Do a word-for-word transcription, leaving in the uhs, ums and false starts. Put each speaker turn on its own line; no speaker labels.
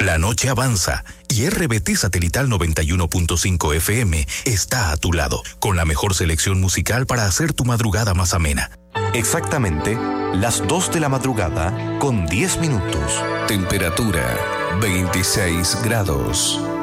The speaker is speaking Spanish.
La noche avanza y R B T Satelital noventa y uno punto cinco F M está a tu lado, con la mejor selección musical para hacer tu madrugada más amena.
Exactamente las dos de la madrugada con diez minutos.
Temperatura veintiséis grados.